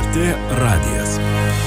LRT radijas.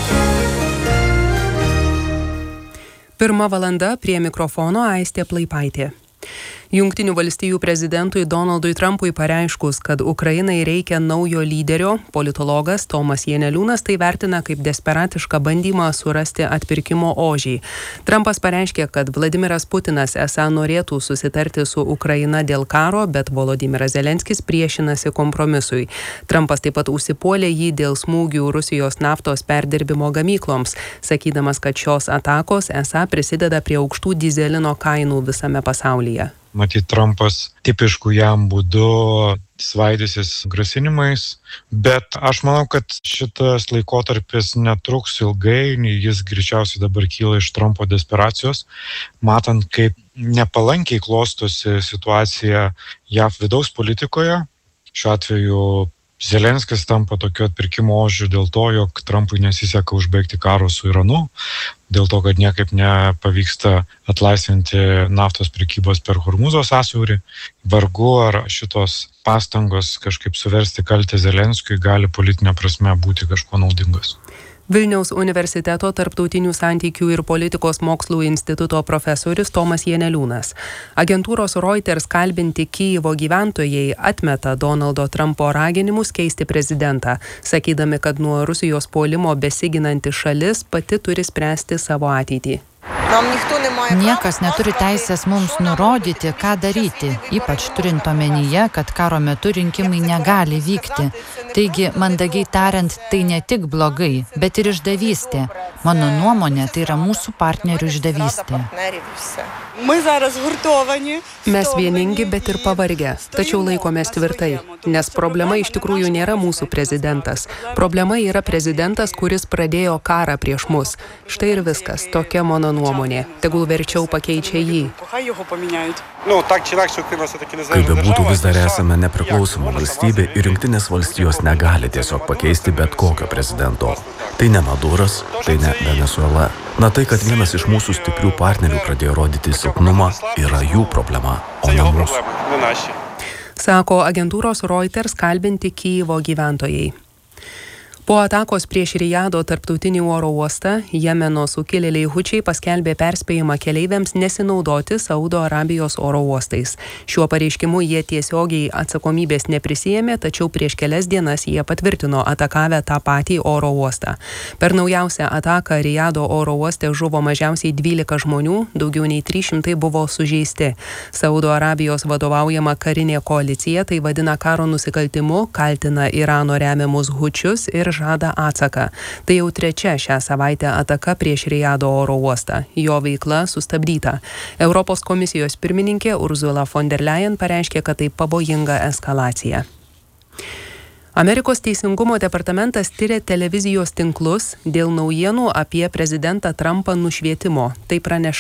1 valanda prie mikrofono Aistė Plaipaitė. Jungtinių valstijų prezidentui Donaldui Trumpui pareiškus, kad Ukrainai reikia naujo lyderio, politologas Tomas Janeliūnas tai vertina kaip desperatišką bandymą surasti atpirkimo ožį. Trumpas pareiškė, kad Vladimiras Putinas esą norėtų susitarti su Ukraina dėl karo, bet Volodymyras Zelenskis priešinasi kompromisui. Trumpas taip pat užsipuolė jį dėl smūgių Rusijos naftos perdirbimo gamykloms, sakydamas, kad šios atakos esą prisideda prie aukštų dyzelino kainų visame pasaulyje. Matyt, Trumpas tipiškų jam būdu svaidysis grasinimais, bet aš manau, kad šitas laikotarpis netruks ilgai, jis greičiausiai dabar kyla iš Trumpo desperacijos, matant, kaip nepalankiai klostosi situacija JAV vidaus politikoje. Šiuo atveju Zelenskis tampa tokiu atpirkimo ožiu dėl to, jog Trumpui nesiseka užbaigti karo su Iranu, dėl to, kad niekaip nepavyksta atlaisvinti naftos prekybos per Hormūzo sąsiaurį. Vargu ar šitos pastangos kažkaip suversti kaltę Zelenskiui gali politinė prasme būti kažkuo naudingos. Vilniaus universiteto tarptautinių santykių ir politikos mokslų instituto profesorius Tomas Janeliūnas. Agentūros Reuters kalbinti Kijevo gyventojai atmeta Donaldo Trumpo raginimus keisti prezidentą, sakydami, kad nuo Rusijos puolimo besiginanti šalis pati turi spręsti savo ateitį. Niekas neturi teisės mums nurodyti, ką daryti, ypač turint omenyje, kad karo metu rinkimai negali vykti. Taigi, mandagiai tariant, tai ne tik blogai, bet ir išdavystė. Mano nuomonė, tai yra mūsų partnerių išdavystė. Mes vieningi, bet ir pavargę, tačiau laikomės tvirtai, nes problema iš tikrųjų nėra mūsų prezidentas. Problema yra prezidentas, kuris pradėjo karą prieš mus. Štai ir viskas, tokia mano nuomonė. Tegul verčiau pakeičia jį. Kaip bebūtų, vis dar esame nepriklausoma valstybė ir Jungtinės valstijos negali tiesiog pakeisti bet kokio prezidento. Tai ne Maduras, tai ne Venezuela. Na tai, kad vienas iš mūsų stiprių partnerių pradėjo rodyti silpnumą, yra jų problema, o ne mūsų. Sako agentūros Reuters kalbinti Kijevo gyventojai. Po atakos prieš Rijado tarptautinį oro uostą, Jemeno sukilėliai hučiai paskelbė perspėjimą keleiviams nesinaudoti Saudo Arabijos oro uostais. Šiuo pareiškimu jie tiesiogiai atsakomybės neprisijėmė, tačiau prieš kelias dienas jie patvirtino atakavę tą patį oro uostą. Per naujausią ataką Rijado oro uoste žuvo mažiausiai 12 žmonių, daugiau nei 300 buvo sužeisti. Saudo Arabijos vadovaujama karinė koalicija tai vadina karo nusikaltimu, kaltina Irano remiamus hučius ir žada atsaką. Tai jau trečia šią savaitę ataka prieš Rijado oro uostą. Jo veikla sustabdyta. Europos komisijos pirmininkė Ursula von der Leyen pareiškė, kad tai pavojinga eskalacija. Amerikos teisingumo departamentas tiria televizijos tinklus dėl naujienų apie prezidentą Trumpą nušvietimo. Tai praneša